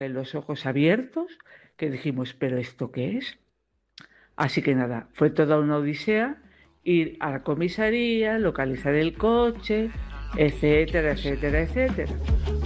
los ojos abiertos, que dijimos, ¿pero esto qué es? Así que nada, fue toda una odisea ir a la comisaría, localizar el coche, etcétera, etcétera, etcétera.